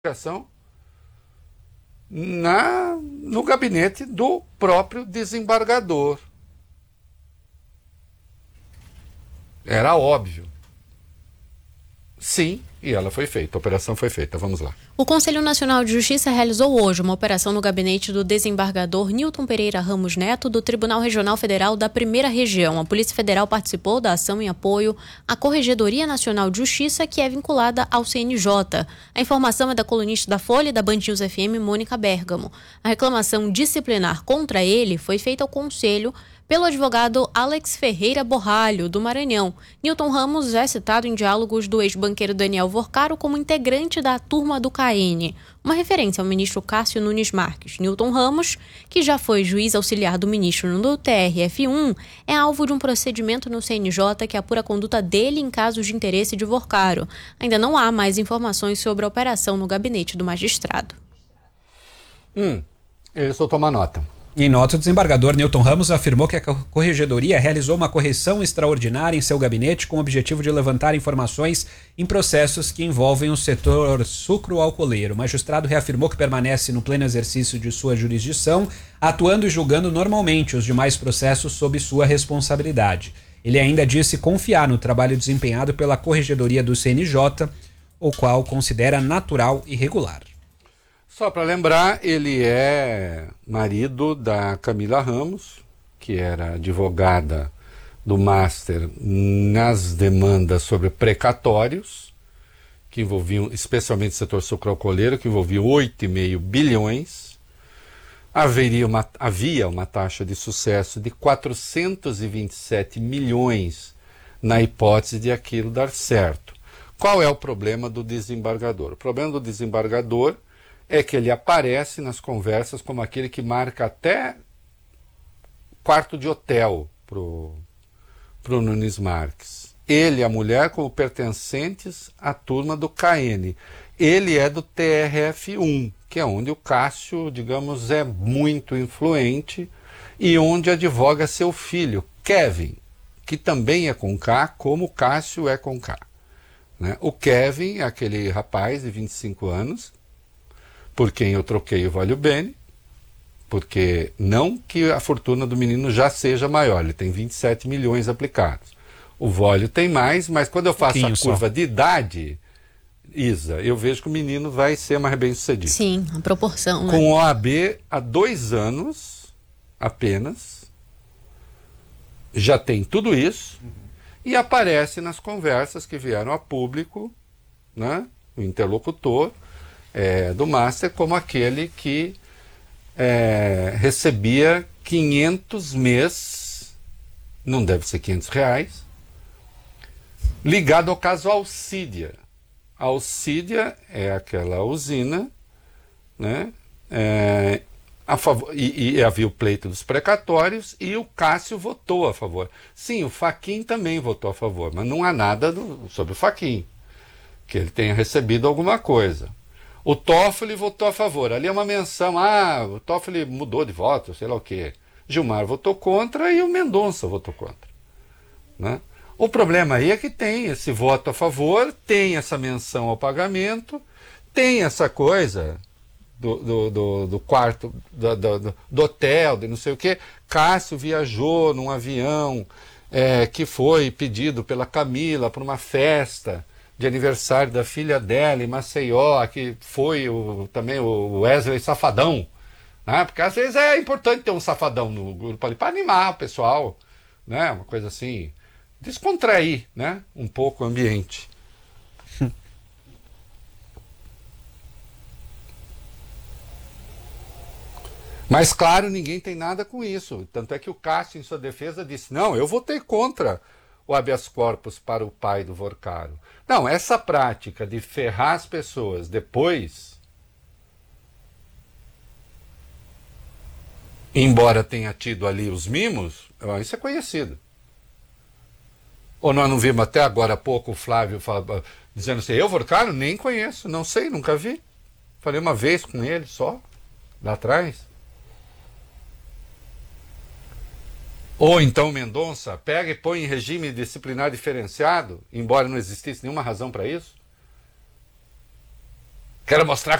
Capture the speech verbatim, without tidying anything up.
investigação na, no gabinete do próprio desembargador. Era óbvio. Sim, e ela foi feita, a operação foi feita. Vamos lá. O Conselho Nacional de Justiça realizou hoje uma operação no gabinete do desembargador Nilton Pereira Ramos Neto, do Tribunal Regional Federal da Primeira Região. A Polícia Federal participou da ação em apoio à Corregedoria Nacional de Justiça, que é vinculada ao C N J. A informação é da colunista da Folha e da Band News F M, Mônica Bergamo. A reclamação disciplinar contra ele foi feita ao Conselho pelo advogado Alex Ferreira Borralho, do Maranhão. Nilton Ramos é citado em diálogos do ex-banqueiro Daniel Vorcaro como integrante da turma do C A N, uma referência ao ministro Cássio Nunes Marques. Nilton Ramos, que já foi juiz auxiliar do ministro no T R F um, é alvo de um procedimento no C N J que apura a conduta dele em casos de interesse de Vorcaro. Ainda não há mais informações sobre a operação no gabinete do magistrado. Hum, ele só toma nota. Em nota, o desembargador Nilton Ramos afirmou que a Corregedoria realizou uma correção extraordinária em seu gabinete com o objetivo de levantar informações em processos que envolvem o setor sucro-alcooleiro. O magistrado reafirmou que permanece no pleno exercício de sua jurisdição, atuando e julgando normalmente os demais processos sob sua responsabilidade. Ele ainda disse confiar no trabalho desempenhado pela Corregedoria do C N J, o qual considera natural e regular. Só para lembrar, ele é marido da Camila Ramos, que era advogada do Master nas demandas sobre precatórios, que envolviam especialmente o setor sucroalcooleiro, que envolviam oito vírgula cinco bilhões. Haveria uma, havia uma taxa de sucesso de quatrocentos e vinte e sete milhões na hipótese de aquilo dar certo. Qual é o problema do desembargador? O problema do desembargador é que ele aparece nas conversas como aquele que marca até quarto de hotel pro, pro Nunes Marques. Ele e a mulher como pertencentes à turma do C A N. Ele é do T R F um, que é onde o Cássio, digamos, é muito influente e onde advoga seu filho, Kevin, que também é com K, como o Cássio é com K. Né? O Kevin é aquele rapaz de vinte e cinco anos, por quem eu troquei o Vale Bene, porque não que a fortuna do menino já seja maior, ele tem vinte e sete milhões aplicados. O Vólio tem mais, mas quando eu faço a curva só de idade, Isa, eu vejo que o menino vai ser mais bem sucedido. Sim, a proporção. Né? Com O A B há dois anos apenas, já tem tudo isso, uhum. E aparece nas conversas que vieram a público, né, o interlocutor, É, do Master como aquele que é, recebia quinhentos mês, não deve ser quinhentos reais, ligado ao caso Alcídia. A Alcídia é aquela usina, né, é, a favor, e, e havia o pleito dos precatórios e o Cássio votou a favor. Sim, o Fachin também votou a favor, mas não há nada do, sobre o Fachin, que ele tenha recebido alguma coisa. O Toffoli votou a favor. Ali é uma menção, ah, o Toffoli mudou de voto, sei lá o quê. Gilmar votou contra e o Mendonça votou contra. Né? O problema aí é que tem esse voto a favor, tem essa menção ao pagamento, tem essa coisa do, do, do, do quarto, do, do, do hotel, de não sei o quê. Cássio viajou num avião é, que foi pedido pela Camila para uma festa de aniversário da filha dela em Maceió, que foi o, também o Wesley Safadão, né? Porque às vezes é importante ter um safadão no grupo ali para animar o pessoal, né? Uma coisa assim, descontrair, né? Um pouco o ambiente. Mas claro, ninguém tem nada com isso, tanto é que o Cássio em sua defesa disse, não, eu votei contra o habeas corpus para o pai do Vorcaro. Não, essa prática de ferrar as pessoas depois, embora tenha tido ali os mimos, isso é conhecido. Ou nós não vimos até agora há pouco o Flávio fala, dizendo assim, eu Vorcaro nem conheço, não sei, nunca vi. Falei uma vez com ele só, lá atrás. Ou então Mendonça pega e põe em regime disciplinar diferenciado, embora não existisse nenhuma razão para isso. Quero mostrar